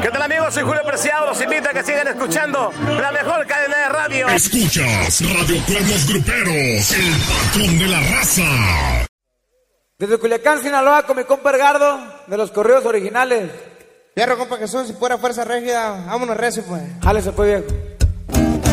¿Qué tal, amigos? Soy Julio Preciado. Los invito a que sigan escuchando la mejor cadena de radio. Escuchas Radio Cuernos Gruperos, el patrón de la raza. Desde Culiacán, Sinaloa, con mi compa Edgardo, de los corridos originales. Fierro, compa Jesús, y pura fuerza rígida. Vámonos recio, pues. Jálese, pues, viejo.